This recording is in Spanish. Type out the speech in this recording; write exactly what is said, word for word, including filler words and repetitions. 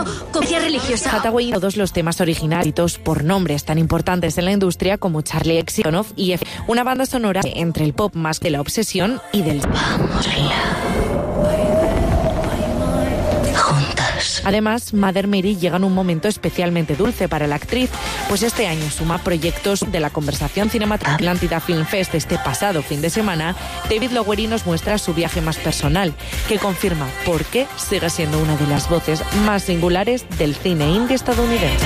comedia religiosa. Hathaway, todos los temas originales por nombres tan importantes en la industria como Charlie X C X y F. Una banda sonora entre el pop más de la obsesión y del... Vamos, juntas. Además, Mother Mary llega en un momento especialmente dulce para la actriz, pues este año suma proyectos de la conversación cinematográfica. Atlántida Film Fest este pasado fin de semana, David Lowery nos muestra su viaje más personal, que confirma por qué sigue siendo una de las voces más singulares del cine indie estadounidense.